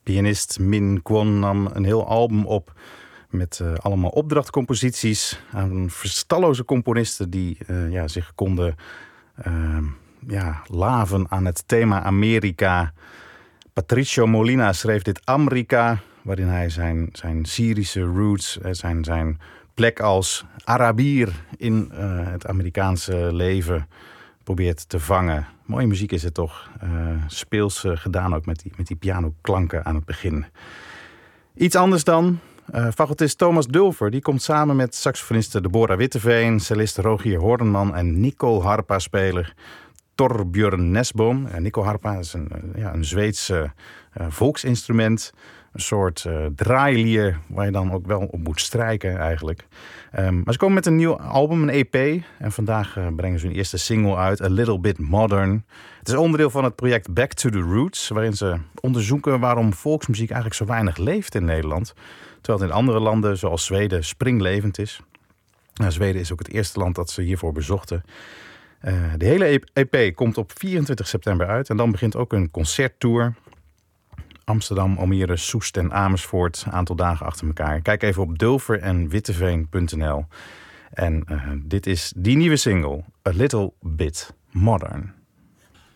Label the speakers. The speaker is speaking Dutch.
Speaker 1: Pianist Min Kwon nam een heel album op met allemaal opdrachtcomposities aan verstalloze componisten die zich konden laven aan het thema Amerika. Patricio Molina schreef dit Amerika, waarin hij zijn Syrische roots, zijn plek als Arabier in het Amerikaanse leven probeert te vangen. Mooie muziek is het toch. Speels gedaan ook met die pianoklanken aan het begin. Iets anders dan. Fagotist Thomas Dulfer die komt samen met saxofoniste Deborah Witteveen, cellist Rogier Horneman en Nyckelharpa-speler Torbjörn Nesboom. Nyckelharpa is een Zweeds volksinstrument. Een soort draailier waar je dan ook wel op moet strijken eigenlijk. Maar ze komen met een nieuw album, een EP. En vandaag brengen ze hun eerste single uit, A Little Bit Modern. Het is onderdeel van het project Back to the Roots, waarin ze onderzoeken waarom volksmuziek eigenlijk zo weinig leeft in Nederland. Terwijl het in andere landen, zoals Zweden, springlevend is. Zweden is ook het eerste land dat ze hiervoor bezochten. De hele EP komt op 24 september uit. En dan begint ook een concerttour. Amsterdam, Almere, Soest en Amersfoort. Een aantal dagen achter elkaar. Kijk even op dulferenwitteveen.nl. En dit is die nieuwe single, A Little Bit Modern.